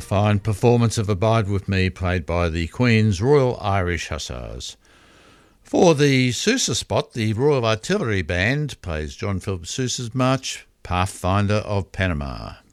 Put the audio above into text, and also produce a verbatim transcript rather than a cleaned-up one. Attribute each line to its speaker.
Speaker 1: fine performance of Abide With Me played by the Queen's Royal Irish Hussars. For the Sousa spot, the Royal Artillery Band plays John Philip Sousa's march, Pathfinder of Panama.